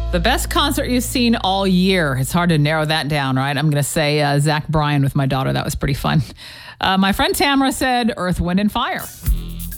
The best concert you've seen all year. It's hard to narrow that down, right? I'm going to say Zach Bryan with my daughter. That was pretty fun. My friend Tamara said Earth, Wind, and Fire.